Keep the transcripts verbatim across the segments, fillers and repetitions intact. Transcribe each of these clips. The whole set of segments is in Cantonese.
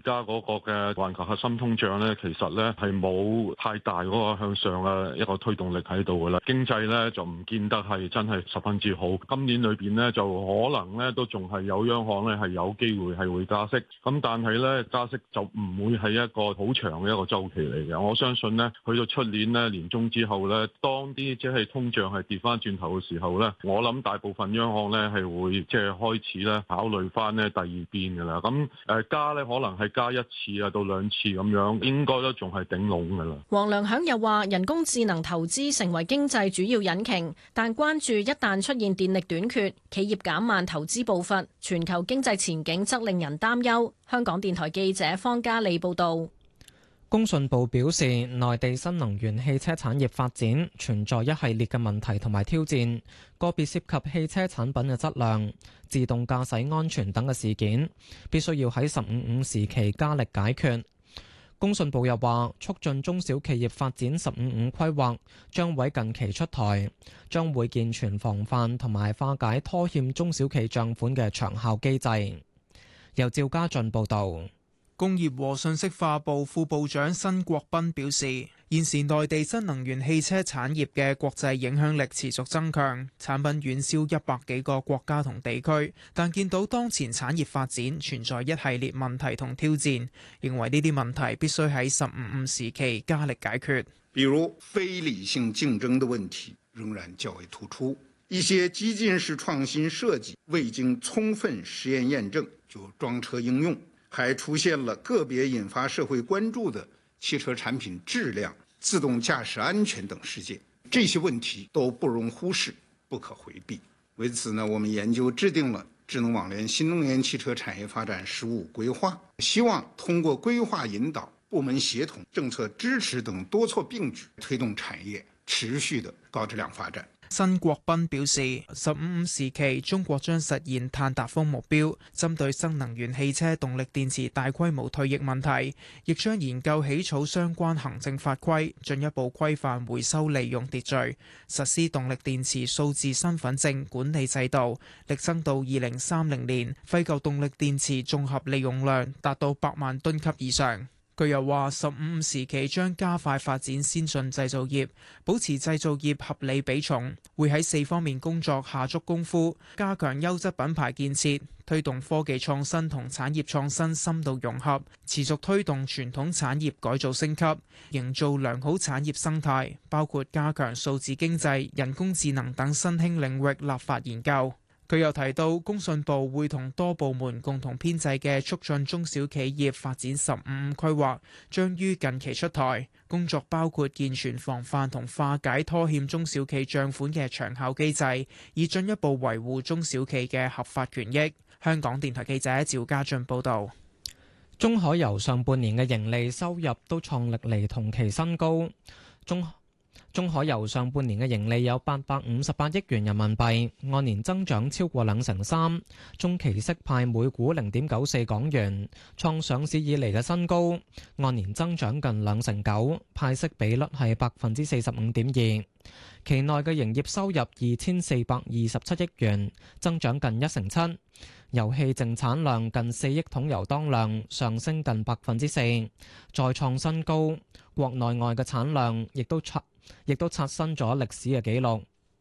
家嗰個嘅環球核心通脹咧，其實咧係冇太大嗰個向上嘅一個推動力喺度噶啦。經濟咧就唔見得係真係十分之好。今年裏邊咧就可能咧都仲係有央行咧係有機會係會加息。咁但係咧加息就唔會係一個好長嘅一個週期嚟嘅。我相信咧去到出年咧年中之後咧，當啲即係通脹係跌翻轉頭嘅時候咧，我諗大部分央行咧係會即係開始咧考慮翻咧第二邊噶啦。咁誒加咧可能係加一次啊到兩次咁樣，應該都仲係頂籠噶啦。 黃良響又話：人工智能投資成為經濟主要引擎，但關注一旦出現電力短缺，企業減慢投資步伐，全球經濟前景則令人擔憂。香港電台記者方嘉利報導。 工信部表示，內地新能源汽車產業發展存在一系列嘅問題同埋挑戰，個別涉及汽車產品嘅質量、自動駕駛安全等嘅事件，必須要喺十五五時期加力解決。工信部又話，促進中小企業發展十五五規劃將會近期出台，將會健全防範同埋化解拖欠中小企帳款嘅長效機制。由趙家俊報導。 工業和信息化部副部長辛國斌表示，現時內地新能源汽車產業嘅國際影響力持續增強，產品遠銷一百幾個國家同地區，但見到當前產業發展存在一系列問題同挑戰，認為呢啲問題必須喺十五五時期加力解決。 比如非理性競爭的問題仍然較為突出，一些激進式創新設計未經充分實驗驗證就裝車應用，還出現了個別引發社會關注的汽車產品質量、自動駕駛安全等事件，這些問題都不容忽視，不可回避。為此呢，我們研究制定了智能網聯新能源汽車產業發展“十五”規劃，希望通過規劃引導、部門協同、政策支持等多措並舉，推動產業持續的高質量發展。 辛國斌表示，十五五時期中國將實現碳達峰目標，針對新能源汽車動力電池大規模退役問題，亦將研究起草相關行政法規，進一步規範回收利用秩序，實施動力電池數字身份證管理制度，力爭到二零三零年廢舊動力電池綜合利用量達到百萬噸級以上。佢又話：十五五時期將加快發展先進製造業，保持製造業合理比重，會喺四方面工作下足功夫，加強優質品牌建設，推動科技創新同產業創新深度融合，持續推動傳統產業改造升級，營造良好產業生態，包括加強數字經濟、人工智能等新興領域立法研究。佢又提到，工信部會同多部門共同編製嘅促進中小企業發展十五五規劃，將於近期出台。工作包括健全防範同化解拖欠中小企帳款嘅長效機制，以進一步維護中小企嘅合法權益。香港電台記者趙家俊報導。 中海油上半年嘅盈利收入都創歷嚟同期新高。中中海油上半年嘅盈利有八百五十八億元人民幣，按年增長超過兩成三。中期息派每股零點九四港元，創上市以嚟嘅新高，按年增長近兩成九，派息比率係百分之四十五點二。期內嘅營業收入二千四百二十七億元，增長近一成七。油氣淨產量近四億桶油當量，上升近百分之四，再創新高。國內外嘅產量亦都刷亦都刷新咗歷史嘅紀錄。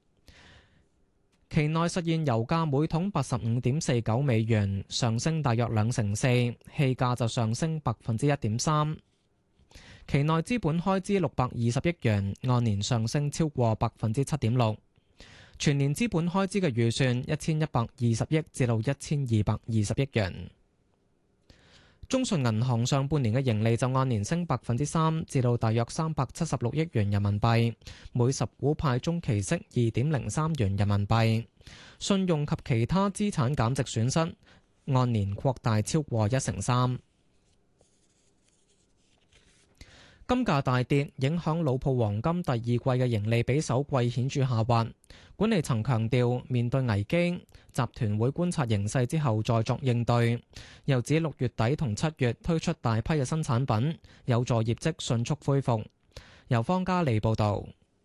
期內實現油價每桶八十五點四九美元，上升大約兩成四，氣價就上升百分之一點三。期內資本開支六百二十億元，按年上升超過百分之七點六。全年資本開支嘅預算一千一百二十億至到一千二百二十億元。中信銀行上半年嘅盈利就按年升百分之三，至到大約三百七十六億元人民幣，每十股派中期息二點零三元人民幣。信用及其他資產減值損失按年擴大超過一成三。金價大跌，影響老鋪黃金第二季嘅盈利比首季顯著下滑。管理層強調，面對危機，集團會觀察形勢之後再作應對。又指六月底同七月推出大批嘅新產品，有助業績迅速恢復。由方嘉利報導。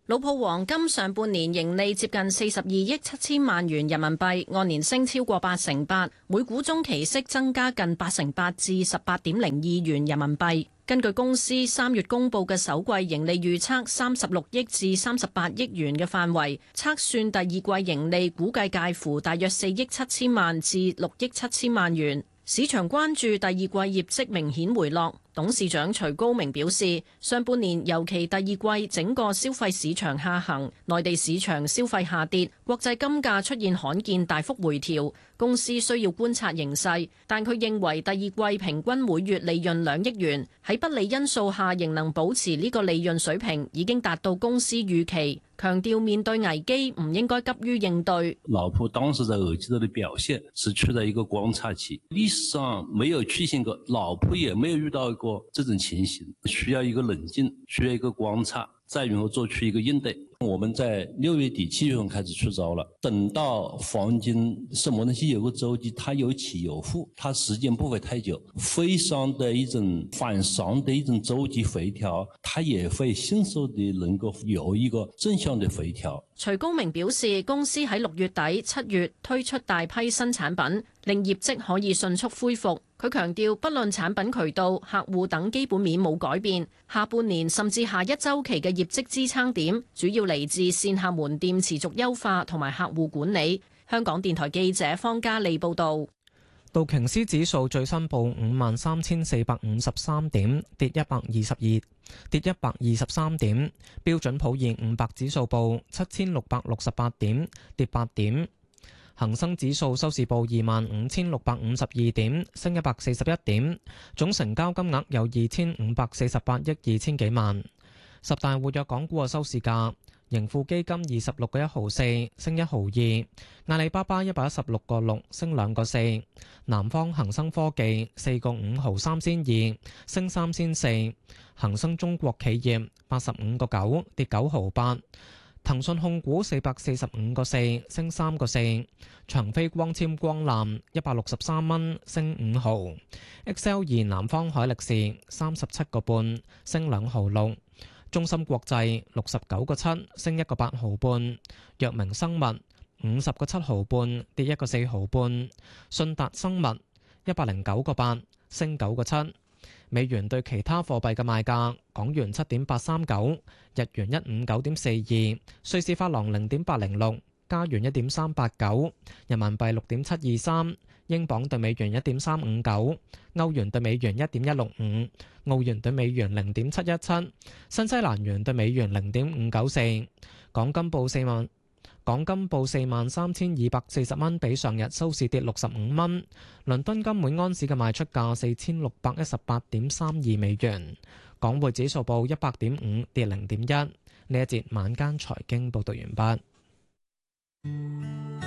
老鋪黃金上半年盈利接近四十二億七千萬元人民幣，按年升超過八成八，每股中期息增加近八成八至十八點零二元人民幣。根據公司三月公佈嘅首季盈利預測三十六億至三十八億元嘅範圍，測算第二季盈利估計介乎大約四億七千萬至六億七千萬元。市場關注第二季業績明顯回落。董事長徐高明表示，上半年尤其第二季整個消費市場下行，內地市場消費下跌，國際金價出現罕見大幅回調，公司需要觀察形勢。但佢認為第二季平均每月利潤兩億元，喺不利因素下仍能保持呢個利潤水平，已經達到公司預期。強調面對危機唔應該急於應對。 老鋪當時在二季度的表現是處在一個觀察期，歷史上沒有出現過，老鋪也沒有遇到過這種情形，需要一個冷靜，需要一個觀察，再然後做出一個應對。我們在六月底七月份開始出招了，等到黃金是某東西有個週期，它有起有伏，它時間不會太久，非常的一種反常的一種週期回調，它也會迅速地能夠有一個正向的回調。 徐高明表示，公司喺六月底七月推出大批新產品，令業績可以迅速恢復。佢強調，不論產品渠道、客戶等基本面冇改變，下半年甚至下一週期嘅業績支撐點，主要嚟自線下門店持續優化同埋客戶管理。香港電台記者方嘉利報導。 道瓊斯指數最新報五萬三千四百五十三點，跌一百二十二，跌一百二十三點。標準普爾五百指數報七千六百六十八點，跌八點。恒生指數收市報二萬五千六百五十二點，升一百四十一點。總成交金額有二千五百四十八億二千幾萬。十大活躍港股嘅收市價。盈富基金二十六個一毫四，升一毫二；阿里巴巴一百一十六個六，升兩個四；南方恒生科技四個五毫三仙二，升三仙四；恒生中國企業八十五個九，跌九毫八；騰訊控股四百四十五個四，升三個四；長飛光纖光纜一百六十三蚊，升五毫；X L 二南方海力士三十七個半，升兩毫六。中芯國際六十九個七，升一個八毫半；藥明生物五十個七毫半，跌一個四毫半；信達生物一百零九個八，升九個七。美元對其他貨幣嘅賣價：港元七點八三九，日元一五九點四二，瑞士法郎零點八零六，加元一點三八九，人民幣六點七二三。英鎊對美元一點三五九，歐元對美元一點一六五，澳元對美元零點七一七，新西蘭元對美元零點五九四。港金報四萬，港金報四萬三千二百四十蚊，比上日收市跌六十五蚊。倫敦金每安士嘅賣出價四千六百一十八點三二美元。港匯指數報一百點五，跌零點一。呢一節晚間財經報道完畢。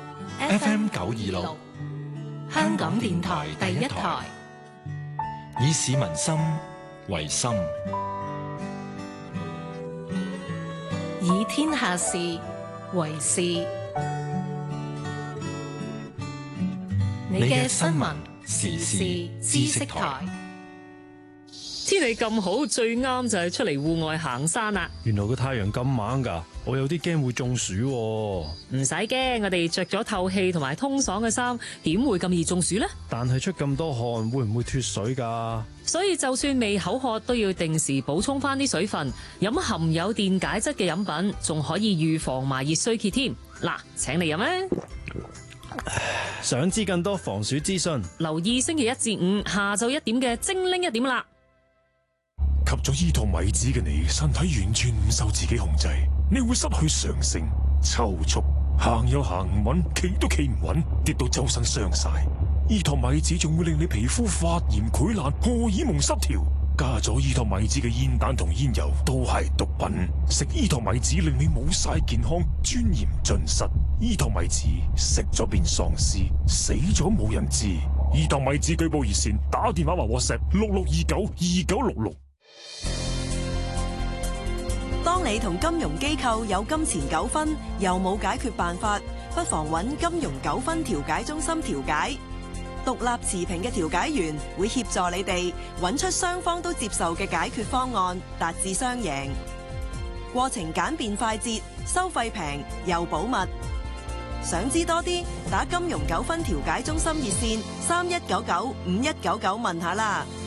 F M 九二六。香港電台第一台，以市民心為心， 以天下事為事。你嘅新聞時事知識台。 天氣咁好，最啱就係出嚟戶外行山啦。 原來個太陽咁猛噶，我有啲驚會中暑喎。 唔使驚，我哋着咗透氣同埋通爽嘅衫，點會咁易中暑呢？ 但係出咁多汗，會唔會脫水噶？ 所以就算未口渴，都要定時補充翻啲水分，飲含有電解質嘅飲品，仲可以預防埋熱衰竭添。嗱，請你飲啊！ 想知更多防暑資訊， 留意星期一至五下晝一點嘅精靈一點啦。 吸咗依托米子嘅你，身體完全唔受自己控制，你會失去常性、抽搐，行又行唔穩，企都企唔穩，跌到周身傷晒。依托米子仲會令你皮膚發炎、潰爛、荷爾蒙失調。加咗依托米子嘅煙彈同煙油都係毒品。食依托米子令你冇晒健康，尊嚴盡失。依托米子食咗變喪屍，死咗冇人知。依托米子舉報熱線，打電話或 WhatsApp 六六二九二九六六。 當你同金融機構有金錢糾紛，又冇解決辦法，不妨揾金融糾紛調解中心調解。獨立持平嘅調解員會協助你哋揾出雙方都接受嘅解決方案，達至雙贏。 過程簡便快捷，收費平又保密。想知多啲，打金融糾紛調解中心熱線三一九九五一九九問下啦。